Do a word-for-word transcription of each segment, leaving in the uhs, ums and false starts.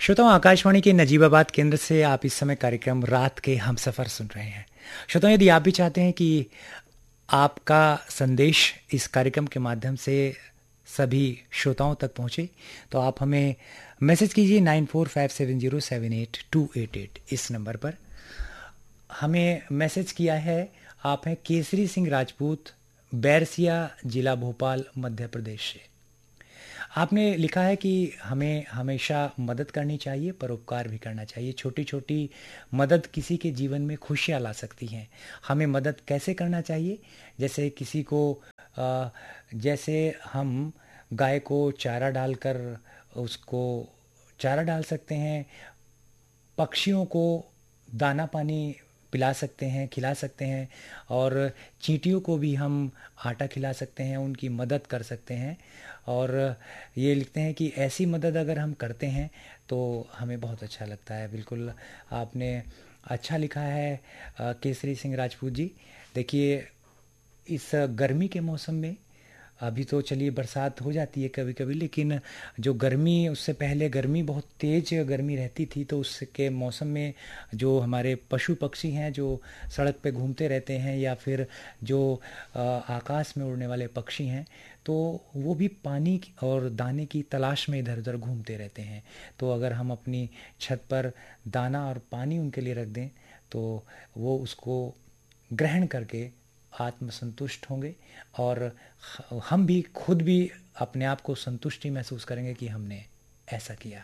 श्रोताओं, आकाशवाणी के नजीबाबाद केंद्र से आप इस समय कार्यक्रम रात के हमसफर सुन रहे हैं। श्रोताओं, यदि आप भी चाहते हैं कि आपका संदेश इस कार्यक्रम के माध्यम से सभी श्रोताओं तक पहुंचे, तो आप हमें मैसेज कीजिए nine four five seven zero seven eight to eight eight इस नंबर पर। हमें मैसेज किया है, आप हैं केसरी सिंह राजपूत, बैरसिया, जिला भोपाल, मध्य प्रदेश से। आपने लिखा है कि हमें हमेशा मदद करनी चाहिए, परोपकार भी करना चाहिए। छोटी छोटी मदद किसी के जीवन में खुशियाँ ला सकती हैं। हमें मदद कैसे करना चाहिए? जैसे किसी को आ, जैसे हम गाय को चारा डालकर उसको चारा डाल सकते हैं, पक्षियों को दाना पानी पिला सकते हैं, खिला सकते हैं, और चींटियों को भी हम आटा खिला सकते हैं, उनकी मदद कर सकते हैं। और ये लिखते हैं कि ऐसी मदद अगर हम करते हैं तो हमें बहुत अच्छा लगता है। बिल्कुल आपने अच्छा लिखा है केसरी सिंह राजपूत जी। देखिए, इस गर्मी के मौसम में, अभी तो चलिए बरसात हो जाती है कभी कभी, लेकिन जो गर्मी, उससे पहले गर्मी बहुत तेज़ गर्मी रहती थी, तो उसके मौसम में जो हमारे पशु पक्षी हैं जो सड़क पे घूमते रहते हैं, या फिर जो आ, आकाश में उड़ने वाले पक्षी हैं, तो वो भी पानी और दाने की तलाश में इधर उधर घूमते रहते हैं। तो अगर हम अपनी छत पर दाना और पानी उनके लिए रख दें तो वो उसको ग्रहण करके आत्मसंतुष्ट होंगे, और हम भी खुद भी अपने आप को संतुष्टि महसूस करेंगे कि हमने ऐसा किया।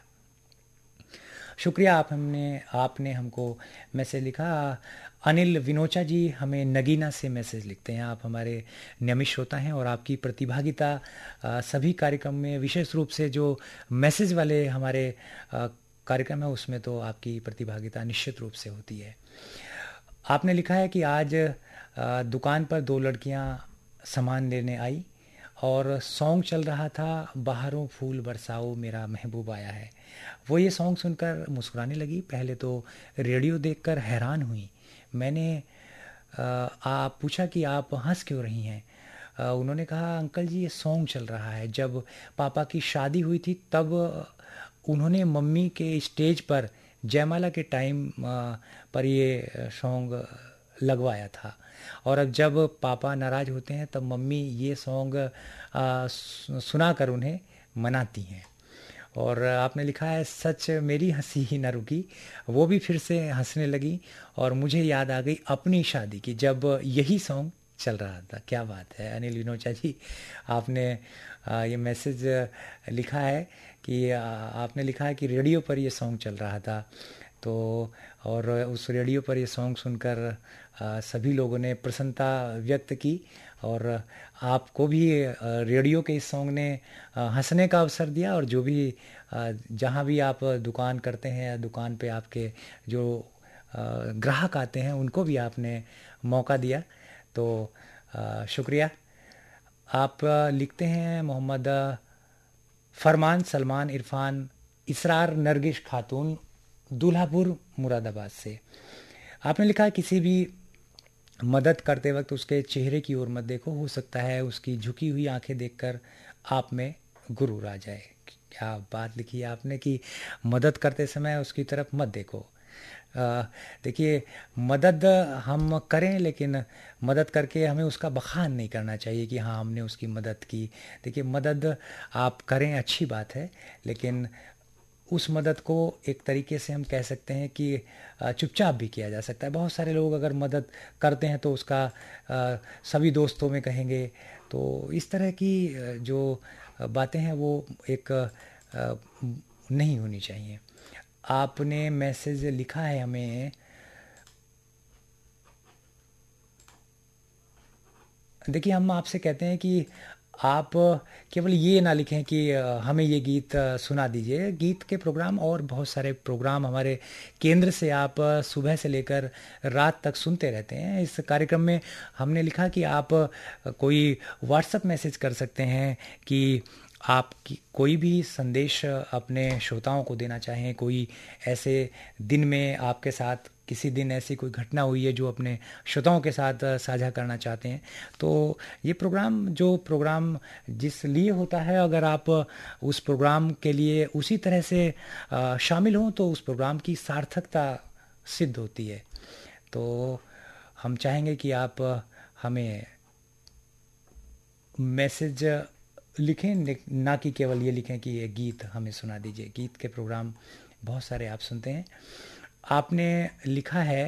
शुक्रिया, आप हमने आपने हमको मैसेज लिखा। अनिल विनोचा जी हमें नगीना से मैसेज लिखते हैं। आप हमारे नियमित श्रोता हैं और आपकी प्रतिभागिता आ, सभी कार्यक्रम में, विशेष रूप से जो मैसेज वाले हमारे आ, कार्यक्रम है उसमें तो आपकी प्रतिभागिता निश्चित रूप से होती है। आपने लिखा है कि आज आ, दुकान पर दो लड़कियां सामान लेने आई और सॉन्ग चल रहा था, बाहरों फूल बरसाओ मेरा महबूब आया है। वो ये सॉन्ग सुनकर मुस्कुराने लगी। पहले तो रेडियो देखकर हैरान हुई। मैंने आ, आप पूछा कि आप हंस क्यों रही हैं? आ, उन्होंने कहा, अंकल जी ये सॉन्ग चल रहा है। जब पापा की शादी हुई थी तब उन्होंने मम्मी के स्टेज पर जयमाला के टाइम पर ये सॉन्ग लगवाया था, और अब जब पापा नाराज़ होते हैं तब मम्मी ये सॉन्ग सुनाकर उन्हें मनाती हैं। और आपने लिखा है, सच मेरी हंसी ही न रुकी, वो भी फिर से हंसने लगी और मुझे याद आ गई अपनी शादी की जब यही सॉन्ग चल रहा था। क्या बात है अनिल विनोचा जी, आपने ये मैसेज लिखा है कि आपने लिखा है कि रेडियो पर ये सॉन्ग चल रहा था, तो और उस रेडियो पर ये सॉन्ग सुनकर आ, सभी लोगों ने प्रसन्नता व्यक्त की, और आपको भी रेडियो के इस सॉन्ग ने हंसने का अवसर दिया। और जो भी जहाँ भी आप दुकान करते हैं, दुकान पे आपके जो ग्राहक आते हैं उनको भी आपने मौका दिया, तो आ, शुक्रिया। आप लिखते हैं, मोहम्मद फरमान, सलमान, इरफान, इसरार, नरगिश खातून, दूल्हापुर, मुरादाबाद से। आपने लिखा, किसी भी मदद करते वक्त उसके चेहरे की ओर मत देखो, हो सकता है उसकी झुकी हुई आंखें देखकर आप में गुरूर आ जाए। क्या बात लिखी है आपने कि मदद करते समय उसकी तरफ मत देखो। देखिए, मदद हम करें, लेकिन मदद करके हमें उसका बखान नहीं करना चाहिए कि हाँ हमने उसकी मदद की। देखिए, मदद आप करें अच्छी बात है, लेकिन उस मदद को एक तरीके से हम कह सकते हैं कि चुपचाप भी किया जा सकता है। बहुत सारे लोग अगर मदद करते हैं तो उसका आ, सभी दोस्तों में कहेंगे, तो इस तरह की जो बातें हैं वो एक आ, नहीं होनी चाहिए। आपने मैसेज लिखा है हमें, देखिए हम आपसे कहते हैं कि आप केवल ये ना लिखें कि हमें ये गीत सुना दीजिए। गीत के प्रोग्राम और बहुत सारे प्रोग्राम हमारे केंद्र से आप सुबह से लेकर रात तक सुनते रहते हैं। इस कार्यक्रम में हमने लिखा कि आप कोई व्हाट्सएप मैसेज कर सकते हैं कि आपकी कोई भी संदेश अपने श्रोताओं को देना चाहें, कोई ऐसे दिन में आपके साथ किसी दिन ऐसी कोई घटना हुई है जो अपने श्रोताओं के साथ साझा करना चाहते हैं, तो ये प्रोग्राम जो प्रोग्राम जिस लिए होता है, अगर आप उस प्रोग्राम के लिए उसी तरह से अ, शामिल हों तो उस प्रोग्राम की सार्थकता सिद्ध होती है। तो हम चाहेंगे कि आप हमें मैसेज लिखें, नि- ना कि केवल ये लिखें कि ये गीत हमें सुना दीजिए। गीत के प्रोग्राम बहुत सारे आप सुनते हैं। आपने लिखा है,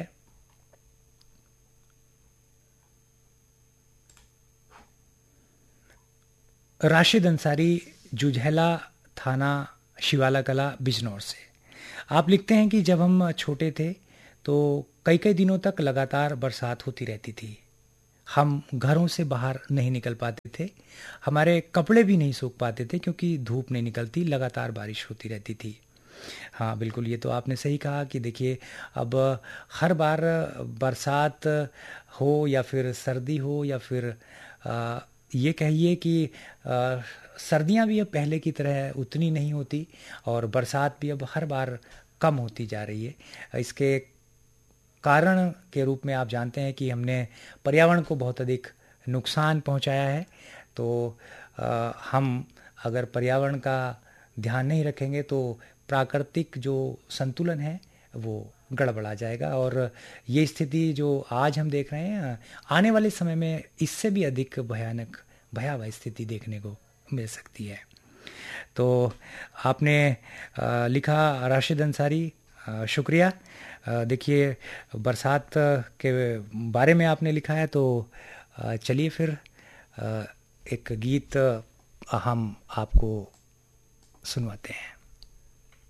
राशिद अंसारी, जुझैला थाना, शिवाला कला, बिजनौर से। आप लिखते हैं कि जब हम छोटे थे तो कई कई दिनों तक लगातार बरसात होती रहती थी। हम घरों से बाहर नहीं निकल पाते थे, हमारे कपड़े भी नहीं सूख पाते थे क्योंकि धूप नहीं निकलती, लगातार बारिश होती रहती थी। हाँ, बिल्कुल, ये तो आपने सही कहा कि देखिए, अब हर बार बरसात हो या फिर सर्दी हो या फिर अ, ये कहिए कि अ, सर्दियाँ भी अब पहले की तरह उतनी नहीं होती और बरसात भी अब हर बार कम होती जा रही है। इसके कारण के रूप में आप जानते हैं कि हमने पर्यावरण को बहुत अधिक नुकसान पहुंचाया है। तो अ, हम अगर पर्यावरण का ध्यान नहीं रखेंगे तो प्राकृतिक जो संतुलन है वो गड़बड़ा जाएगा, और ये स्थिति जो आज हम देख रहे हैं, आने वाले समय में इससे भी अधिक भयानक भयावह स्थिति देखने को मिल सकती है। तो आपने अ, लिखा राशिद अंसारी, अ, शुक्रिया। अ, देखिए, बरसात के बारे में आपने लिखा है, तो अ, चलिए फिर अ, एक गीत हम आपको सुनवाते हैं।